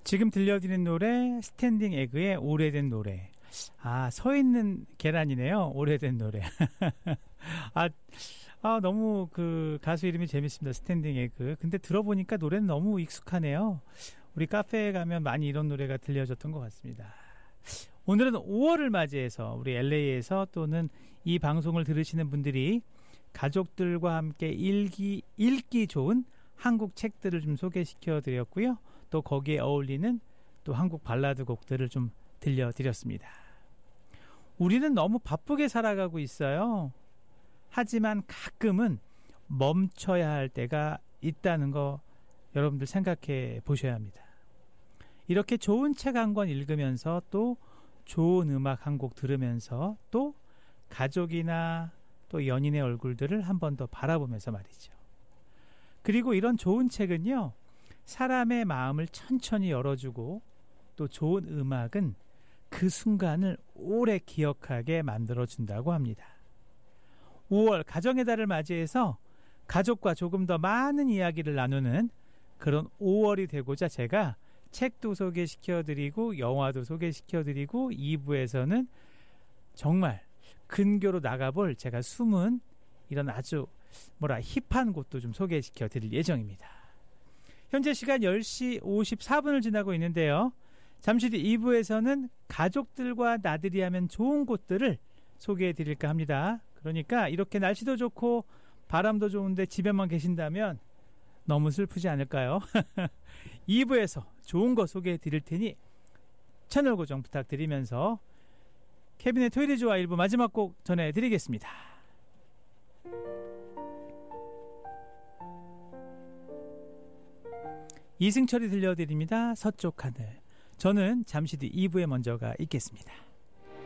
지금 들려드리는 노래 스탠딩 에그의 오래된 노래. 서 있는 계란이네요. 오래된 노래. 너무 그 가수 이름이 재밌습니다. 스탠딩 에그. 근데 들어보니까 노래는 너무 익숙하네요. 우리 카페에 가면 많이 이런 노래가 들려졌던 것 같습니다. 오늘은 5월을 맞이해서 우리 LA에서 또는 이 방송을 들으시는 분들이 가족들과 함께 읽기 좋은 한국 책들을 좀 소개시켜 드렸고요. 또 거기에 어울리는 또 한국 발라드 곡들을 좀 들려드렸습니다. 우리는 너무 바쁘게 살아가고 있어요. 하지만 가끔은 멈춰야 할 때가 있다는 거 여러분들 생각해 보셔야 합니다. 이렇게 좋은 책 한 권 읽으면서 또 좋은 음악 한 곡 들으면서 또 가족이나 또 연인의 얼굴들을 한 번 더 바라보면서 말이죠. 그리고 이런 좋은 책은요, 사람의 마음을 천천히 열어주고 또 좋은 음악은 그 순간을 오래 기억하게 만들어준다고 합니다. 5월 가정의 달을 맞이해서 가족과 조금 더 많은 이야기를 나누는 그런 5월이 되고자 제가 책도 소개시켜드리고 영화도 소개시켜드리고 2부에서는 정말 근교로 나가볼 제가 숨은 이런 아주 힙한 곳도 좀 소개시켜드릴 예정입니다. 현재 시간 10시 54분을 지나고 있는데요. 잠시 뒤 2부에서는 가족들과 나들이 하면 좋은 곳들을 소개해드릴까 합니다. 그러니까 이렇게 날씨도 좋고 바람도 좋은데 집에만 계신다면 너무 슬프지 않을까요? 2부에서 좋은 거 소개해드릴 테니 채널 고정 부탁드리면서 케빈의 토요일이 좋아 1부 마지막 곡 전해드리겠습니다. 이승철이 들려드립니다. 서쪽 하늘. 저는 잠시 뒤 2부에 먼저 가 있겠습니다.